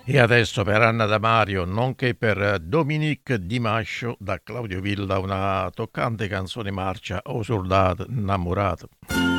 E adesso per Anna Damario, nonché per Dominique Di Mascio, da Claudio Villa, una toccante canzone marcia O soldato innamorato.